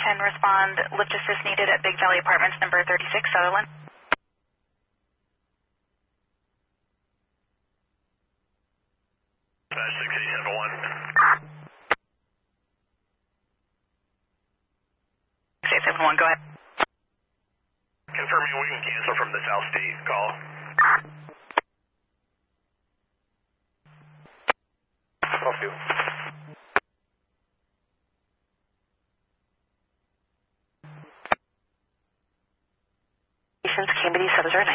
10 respond, lift assist needed at Big Valley Apartments, number 36, Sutherland. Dispatch 6871. 6871, go ahead. Confirming we can cancel from the South State call. Off you. Cambridge, Southern